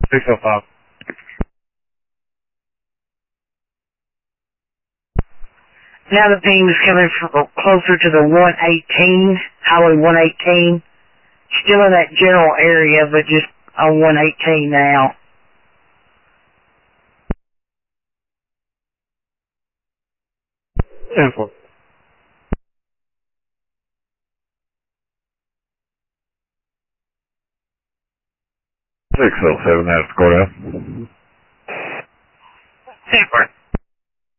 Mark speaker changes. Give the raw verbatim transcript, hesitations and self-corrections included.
Speaker 1: six oh five.
Speaker 2: Now the beam's coming from closer to the one eighteen, Highway one eighteen. Still in that general area, but just on one eighteen now.
Speaker 1: ten four. six oh seven, that's Courthouse.
Speaker 2: Super.